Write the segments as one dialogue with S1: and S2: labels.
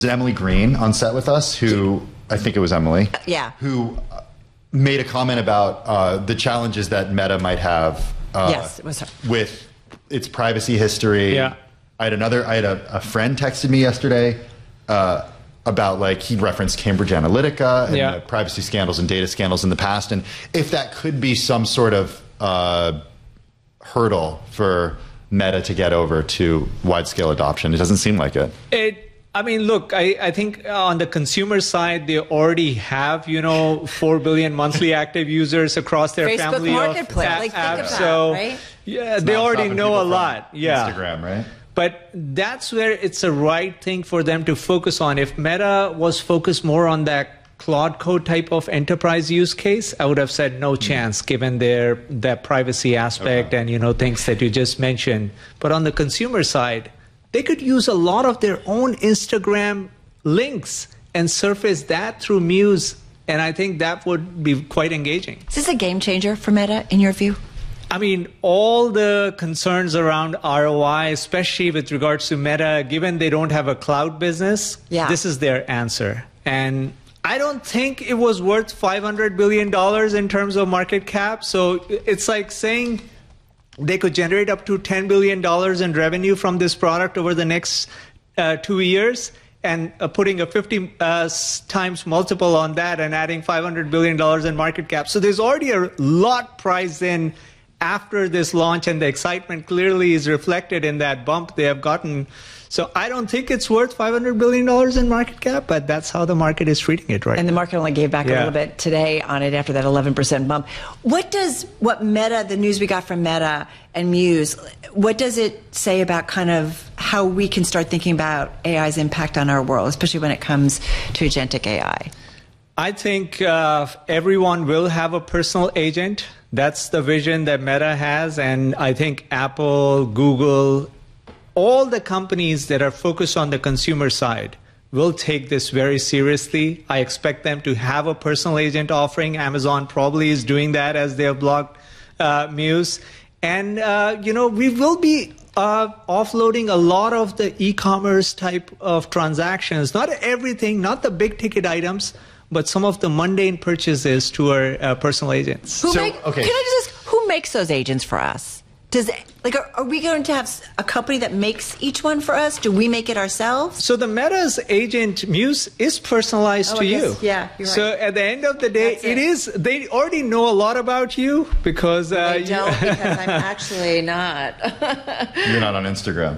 S1: Emily Green on set with us, who I think it was Emily,
S2: yeah,
S1: who made a comment about the challenges that Meta might have
S2: yes, it was her.
S1: With its privacy history.
S3: Yeah.
S1: I had a friend texted me yesterday about, like, he referenced Cambridge Analytica and the privacy scandals and data scandals in the past, and if that could be some sort of hurdle for Meta to get over to wide-scale adoption. It doesn't seem like it.
S3: I mean, look, I think on the consumer side, they already have, 4 billion monthly active users across their
S2: Facebook
S3: family
S2: Marketplace.
S3: of
S2: Like,
S3: apps.
S2: think of that,
S3: So,
S2: right?
S3: yeah, they already know a lot. Yeah.
S1: Instagram, right?
S3: But that's where it's the right thing for them to focus on. If Meta was focused more on that Claude Code type of enterprise use case, I would have said no chance, given their privacy aspect and things that you just mentioned. But on the consumer side, they could use a lot of their own Instagram links and surface that through Muse, and I think that would be quite engaging.
S2: Is this a game changer for Meta, in your view?
S3: I mean, all the concerns around ROI, especially with regards to Meta, given they don't have a cloud business, this is their answer. And I don't think it was worth $500 billion in terms of market cap. So it's like saying they could generate up to $10 billion in revenue from this product over the next 2 years, and putting a 50 times multiple on that and adding $500 billion in market cap. So there's already a lot priced in after this launch, and the excitement clearly is reflected in that bump they have gotten. So I don't think it's worth $500 billion in market cap, but that's how the market is treating it right now.
S2: And the market only gave back a little bit today on it after that 11% bump. What Meta, the news we got from Meta and Muse, what does it say about kind of how we can start thinking about AI's impact on our world, especially when it comes to agentic AI?
S3: I think everyone will have a personal agent. That's the vision that Meta has, and I think Apple, Google, all the companies that are focused on the consumer side will take this very seriously. I expect them to have a personal agent offering. Amazon probably is doing that, as they have blocked Muse. And, we will be offloading a lot of the e-commerce type of transactions, not everything, not the big ticket items, but some of the mundane purchases to our personal agents.
S2: Can I just ask, who makes those agents for us? Are we going to have a company that makes each one for us? Do we make it ourselves?
S3: So the Meta's agent Muse is personalized to you.
S2: Yeah, you're right.
S3: So at the end of the day, they already know a lot about you because
S2: they don't, because I'm actually not.
S1: You're not on Instagram.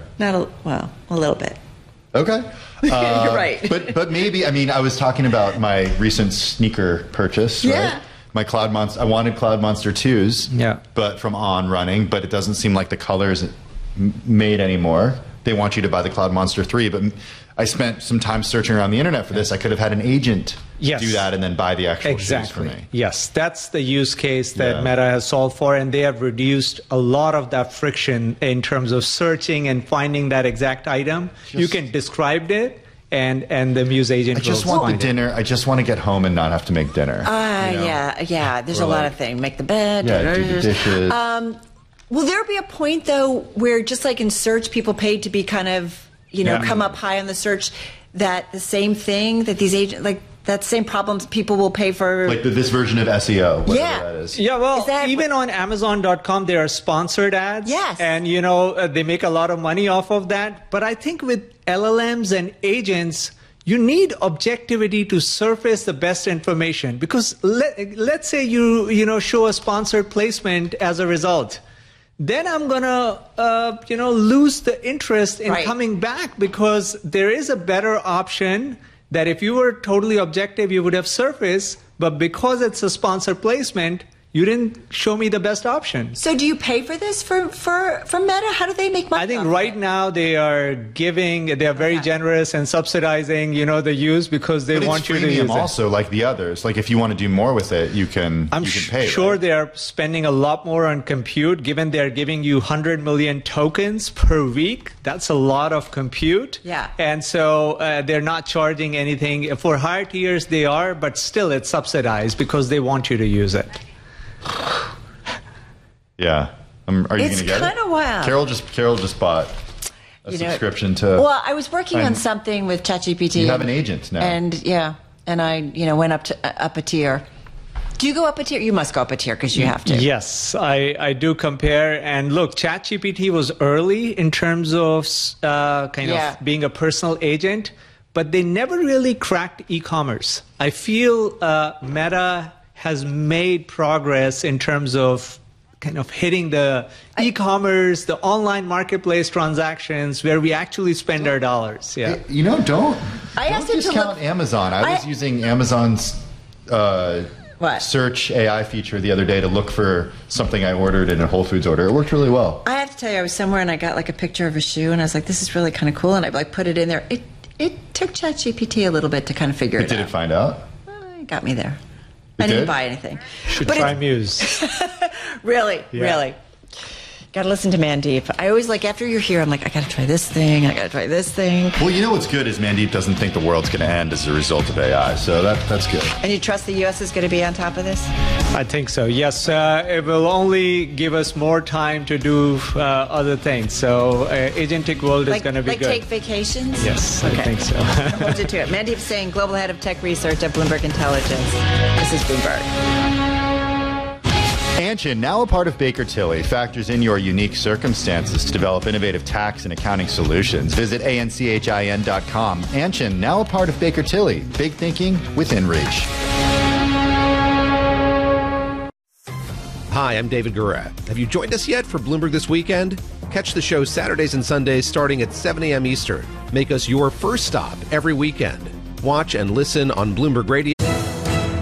S2: A little bit.
S1: Okay.
S2: You're right.
S1: But maybe, I mean, I was talking about my recent sneaker purchase, right? My Cloud Monster, I wanted Cloud Monster 2s, but from On running, but it doesn't seem like the color is made anymore. They want you to buy the Cloud Monster 3, but I spent some time searching around the internet for this. I could have had an agent do that and then buy the actual shoes for me.
S3: Yes, that's the use case that Meta has solved for, and they have reduced a lot of that friction in terms of searching and finding that exact item. You can describe it, and the Muse agent will
S1: want the dinner. I just want to get home and not have to make dinner.
S2: Yeah. There's a lot of things. Make the bed.
S1: Do the dishes.
S2: Will there be a point, though, where just like in search, people paid to be kind of, come up high on the search, that the same thing that these agents, like that same problems people will pay for?
S1: Like this version of SEO, whatever that is.
S3: Yeah, well, even on Amazon.com, there are sponsored ads.
S2: Yes.
S3: And, they make a lot of money off of that. But I think with LLMs and agents, you need objectivity to surface the best information. Because let's say you show a sponsored placement as a result. Then I'm going to, lose the interest in coming back, because there is a better option that if you were totally objective, you would have surfaced. But because it's a sponsored placement, you didn't show me the best option.
S2: So do you pay for this from Meta? How do they make money?
S3: I think right now they are very generous and subsidizing, the use, because they want you to use it.
S1: Also, like the others. Like if you want to do more with it, you can pay. I'm
S3: sure they are spending a lot more on compute, given they're giving you 100 million tokens per week. That's a lot of compute.
S2: Yeah.
S3: And so they're not charging anything. For higher tiers, they are, but still it's subsidized because they want you to use it.
S1: Yeah. Are you going to get it?
S2: It's kind of wild.
S1: Carol just bought. a subscription to.
S2: Well, I was working on something with ChatGPT.
S1: You have an agent now,
S2: and I went up a tier. Do you go up a tier? You must go up a tier because you have to.
S3: Yes, I do compare. And look, ChatGPT was early in terms of of being a personal agent, but they never really cracked e-commerce. I feel Meta has made progress in terms of kind of hitting the e-commerce, the online marketplace transactions where we actually spend our dollars. Yeah.
S1: Don't discount Amazon. I was using Amazon's search AI feature the other day to look for something I ordered in a Whole Foods order. It worked really well.
S2: I have to tell you, I was somewhere and I got like a picture of a shoe and I was like, this is really kind of cool. And I like put it in there. It took ChatGPT a little bit to kind of figure it out.
S1: Did it find out?
S2: It got me there. I didn't buy anything.
S3: Should try Muse.
S2: Really? Got to listen to Mandeep. I always after you're here, I'm like, I got to try this thing. I got to try this thing.
S1: Well, what's good is Mandeep doesn't think the world's going to end as a result of AI. So that's good.
S2: And you trust the U.S. is going to be on top of this?
S3: I think so. Yes. It will only give us more time to do other things. So agentic world is going to be good.
S2: Take vacations?
S3: Yes, okay. I think so.
S2: Hold you to it. Mandeep Singh, Global Head of Tech Research at Bloomberg Intelligence. This is Bloomberg.
S1: Anshin, now a part of Baker Tilly, factors in your unique circumstances to develop innovative tax and accounting solutions. Visit anchin.com. Anshin, now a part of Baker Tilly. Big thinking within reach.
S4: Hi, I'm David Gura. Have you joined us yet for Bloomberg This Weekend? Catch the show Saturdays and Sundays starting at 7 a.m. Eastern. Make us your first stop every weekend. Watch and listen on Bloomberg Radio,